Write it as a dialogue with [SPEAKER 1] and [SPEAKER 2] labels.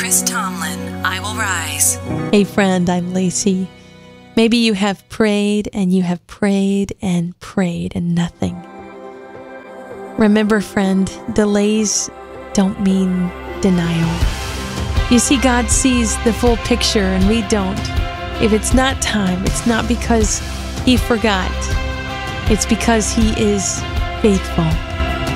[SPEAKER 1] Chris Tomlin, I Will Rise.
[SPEAKER 2] Hey friend, I'm Lacey. Maybe you have prayed and you have prayed and prayed and nothing. Remember, friend, delays don't mean denial. You see, God sees the full picture and we don't. If it's not time, it's not because He forgot. It's because He is faithful.